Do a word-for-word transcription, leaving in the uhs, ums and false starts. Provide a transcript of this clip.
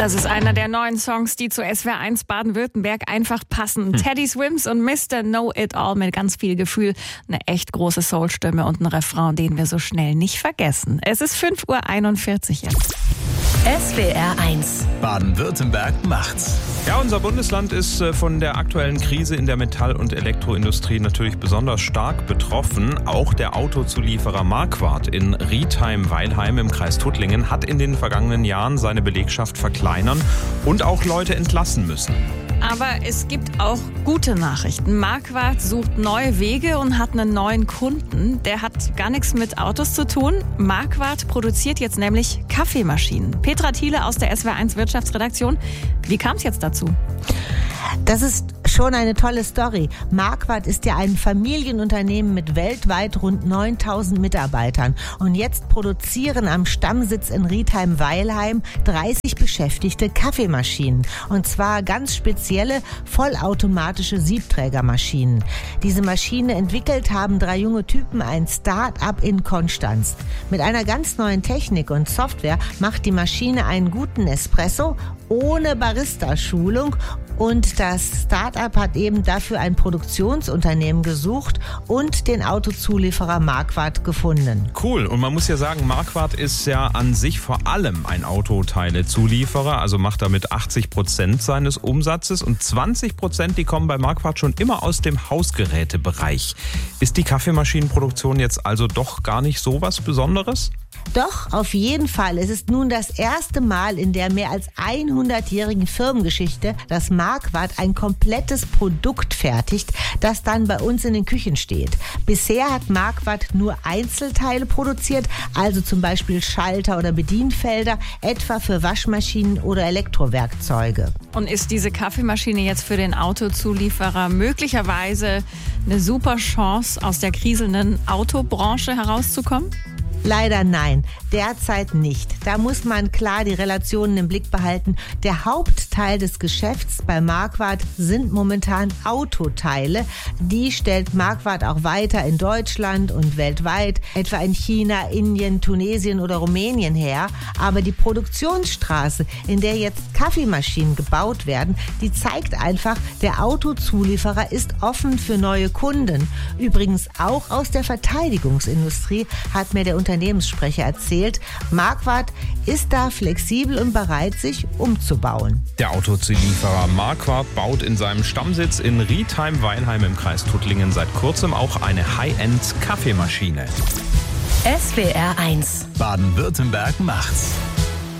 Das ist einer der neuen Songs, die zu S W R eins Baden-Württemberg einfach passen. Hm. Teddy Swims und Mister Know-It-All mit ganz viel Gefühl. Eine echt große Soulstimme und ein Refrain, den wir so schnell nicht vergessen. Es ist fünf Uhr einundvierzig jetzt. S W R eins Baden-Württemberg macht's. Ja, unser Bundesland ist von der aktuellen Krise in der Metall- und Elektroindustrie natürlich besonders stark betroffen. Auch der Autozulieferer Marquardt in Rietheim-Weilheim im Kreis Tuttlingen hat in den vergangenen Jahren seine Belegschaft verkleinern und auch Leute entlassen müssen. Aber es gibt auch gute Nachrichten. Marquardt sucht neue Wege und hat einen neuen Kunden. Der hat gar nichts mit Autos zu tun. Marquardt produziert jetzt nämlich Kaffeemaschinen. Petra Thiele aus der S W R eins Wirtschaftsredaktion. Wie kam es jetzt dazu? Das ist schon eine tolle Story. Marquardt ist ja ein Familienunternehmen mit weltweit rund neuntausend Mitarbeitern. Und jetzt produzieren am Stammsitz in Rietheim-Weilheim dreißig Beschäftigte Kaffeemaschinen. Und zwar ganz spezielle vollautomatische Siebträgermaschinen. Diese Maschine entwickelt haben drei junge Typen ein Start-up in Konstanz. Mit einer ganz neuen Technik und Software macht die Maschine einen guten Espresso ohne Barista-Schulung. Und das Start-up hat eben dafür ein Produktionsunternehmen gesucht und den Autozulieferer Marquardt gefunden. Cool. Und man muss ja sagen, Marquardt ist ja an sich vor allem ein Autoteile-Zulieferer, also macht damit achtzig Prozent seines Umsatzes und zwanzig Prozent, die kommen bei Marquardt schon immer aus dem Hausgerätebereich. Ist die Kaffeemaschinenproduktion jetzt also doch gar nicht so was Besonderes? Doch, auf jeden Fall. Es ist nun das erste Mal in der mehr als hundertjährigen Firmengeschichte, dass Marquardt ein komplettes Produkt fertigt, das dann bei uns in den Küchen steht. Bisher hat Marquardt nur Einzelteile produziert, also zum Beispiel Schalter oder Bedienfelder, etwa für Waschmaschinen oder Elektrowerkzeuge. Und ist diese Kaffeemaschine jetzt für den Autozulieferer möglicherweise eine super Chance, aus der kriselnden Autobranche herauszukommen? Leider nein, derzeit nicht. Da muss man klar die Relationen im Blick behalten. Der Hauptteil des Geschäfts bei Marquardt sind momentan Autoteile. Die stellt Marquardt auch weiter in Deutschland und weltweit, etwa in China, Indien, Tunesien oder Rumänien her. Aber die Produktionsstraße, in der jetzt Kaffeemaschinen gebaut werden, die zeigt einfach, der Autozulieferer ist offen für neue Kunden. Übrigens auch aus der Verteidigungsindustrie hat mir der Unternehmenssprecher erzählt, Marquardt ist da flexibel und bereit, sich umzubauen. Der Autozulieferer Marquardt baut in seinem Stammsitz in Rietheim-Weilheim im Kreis Tuttlingen seit kurzem auch eine High-End-Kaffeemaschine. S W R eins Baden-Württemberg macht's.